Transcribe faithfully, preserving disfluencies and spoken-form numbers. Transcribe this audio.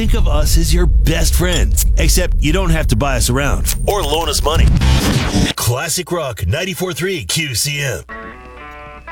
think of us as your best friends, except you don't have to buy us around or loan us money. Classic Rock ninety-four point three Q C M.